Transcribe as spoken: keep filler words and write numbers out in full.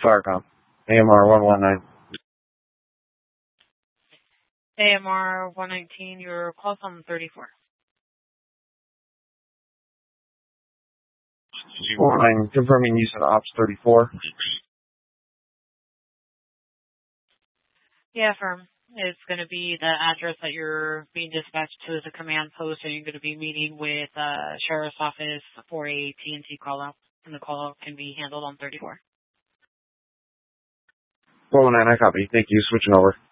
Firecom. A M R one one nine. A M R one nineteen, your call's on thirty-four. I'm confirming you said Ops thirty-four. Yeah, firm. It's going to be the address that you're being dispatched to as a command post, and you're going to be meeting with uh, Sheriff's Office for a T N T call-out, and the call-out can be handled on thirty-four. four one nine, I copy. Thank you. Switching over.